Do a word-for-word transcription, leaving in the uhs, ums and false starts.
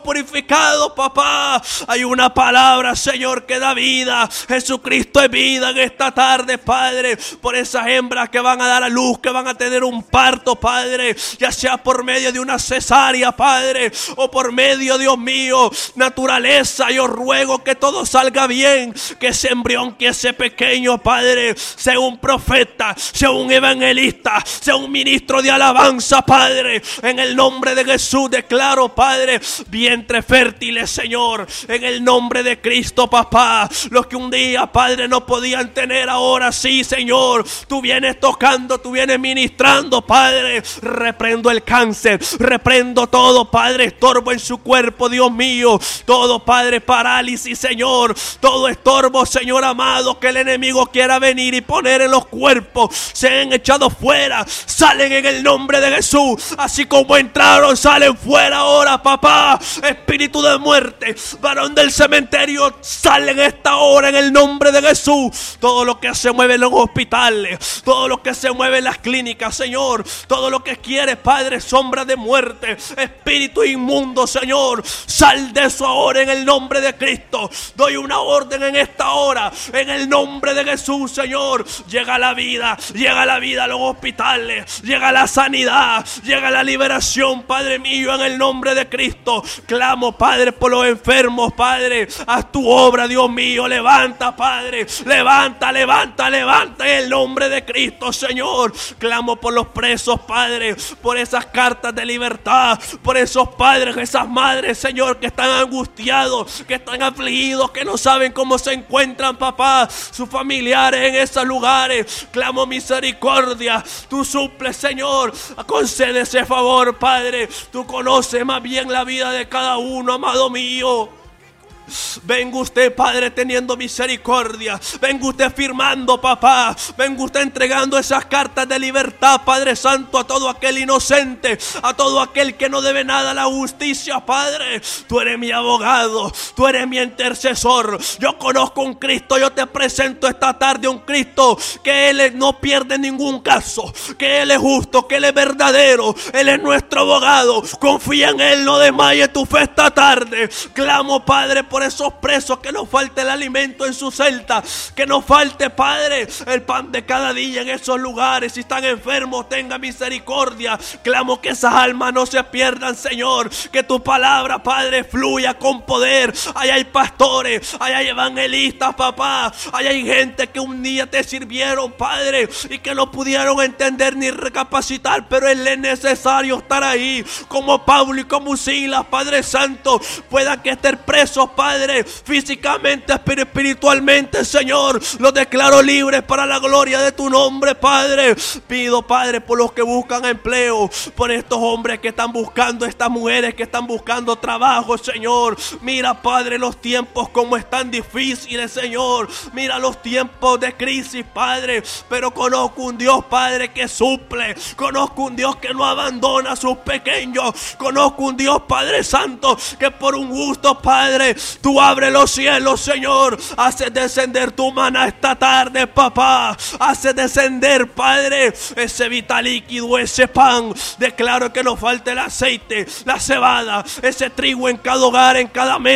purificados, papá. Hay una palabra, Señor, que da vida. Jesucristo es vida en esta tarde, Padre, por esas hembras que van a dar a luz, que van a tener un parto, Padre, ya sea por medio de una cesárea, Padre, o por medio, Dios mío, naturaleza. Yo ruego que todo salga bien, que ese embrión, que ese pequeño, Padre, sea un profeta, sea un evangelista, sea un ministro de alabanza, Padre. En el nombre de Jesús declaro, Padre, vientre fértiles, Señor, en el nombre de Cristo, papá. Los que un día, Padre, no podían tener, ahora sí, Señor, tú vienes tocando, tú vienes ministrando, Padre. Reprendo el cáncer, reprendo todo, Padre, estorbo en su cuerpo, Dios mío, todo, Padre, parálisis, Señor, todo estorbo, Señor amado, que el enemigo quiera venir y poner en los cuerpos, sean echados fuera, salen en el nombre de Jesús. Así como entraron, salen fuera ahora, papá. Espíritu de muerte, varón del cementerio, salen esta hora en el nombre de Jesús. Todo lo que se mueve en los hospitales, todo lo que se mueve en las clínicas, Señor, todo lo que quiere, Padre, sombra de muerte, espíritu inmundo, Señor, sal de eso ahora en el nombre de Cristo. Doy una orden en esta hora, en el nombre de Jesús, Señor. Llega la vida, llega la vida a los hospitales, llega la sanidad, llega la liberación, Padre mío, en el nombre de Cristo. Clamo, Padre, por los enfermos, Padre. Haz tu obra, Dios mío. Levanta, Padre. Levanta, levanta, levanta en el nombre de Cristo, Señor. Clamo por los presos, Padre, por esas cartas de libertad, por esos padres, esas madres, Señor, que están angustiados, que están afligidos, que no saben cómo se encuentran, papá, sus familiares en esos lugares. Clamo misericordia. Tú suples, Señor. Concede ese favor, Padre. Tú conoces más bien la vida de cada uno, amado mío. Venga usted, Padre, teniendo misericordia. Venga usted firmando, papá. Venga usted entregando esas cartas de libertad, Padre Santo, a todo aquel inocente, a todo aquel que no debe nada a la justicia, Padre. Tú eres mi abogado, tú eres mi intercesor. Yo conozco un Cristo, yo te presento esta tarde un Cristo que Él no pierde ningún caso, que Él es justo, que Él es verdadero. Él es nuestro abogado. Confía en Él, no desmayes tu fe esta tarde. Clamo, Padre, por esos presos, que no falte el alimento en su celda, que no falte, Padre, el pan de cada día en esos lugares. Si están enfermos, tenga misericordia. Clamo que esas almas no se pierdan, Señor, que tu palabra, Padre, fluya con poder. Ahí hay pastores, ahí hay evangelistas, papá, ahí hay gente que un día te sirvieron, Padre, y que no pudieron entender ni recapacitar, pero es necesario estar ahí, como Pablo y como Silas, Padre Santo. Puedan que estén presos, Padre, físicamente, pero espiritualmente, Señor, los declaro libres para la gloria de tu nombre, Padre. Pido, Padre, por los que buscan empleo, por estos hombres que están buscando, estas mujeres que están buscando trabajo, Señor. Mira, Padre, los tiempos como están difíciles, Señor. Mira los tiempos de crisis, Padre, pero conozco un Dios, Padre, que suple. Conozco un Dios que no abandona a sus pequeños. Conozco un Dios, Padre Santo, que por un gusto, Padre, tú abres los cielos, Señor. Haces descender tu maná esta tarde, papá. Haces descender, Padre, ese vital líquido, ese pan. Declaro que no falte el aceite, la cebada, ese trigo en cada hogar, en cada mesa,